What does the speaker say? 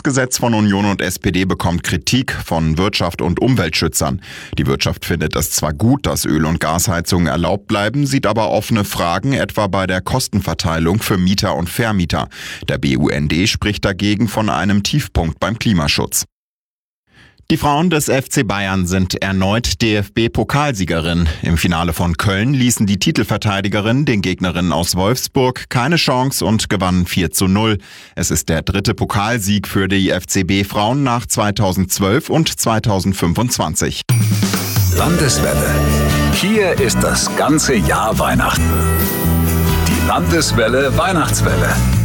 Heizungsgesetz von Union und SPD bekommt Kritik von Wirtschaft und Umweltschützern. Die Wirtschaft findet es zwar gut, dass Öl- und Gasheizungen erlaubt bleiben, sieht aber offene Fragen etwa bei der Kostenverteilung für Mieter und Vermieter. Der BUND spricht dagegen von einem Tiefpunkt beim Klimaschutz. Die Frauen des FC Bayern sind erneut DFB-Pokalsiegerin. Im Finale von Köln ließen die Titelverteidigerinnen den Gegnerinnen aus Wolfsburg keine Chance und gewannen 4:0. Es ist der dritte Pokalsieg für die FCB-Frauen nach 2012 und 2025. Landeswelle. Hier ist das ganze Jahr Weihnachten. Die Landeswelle Weihnachtswelle.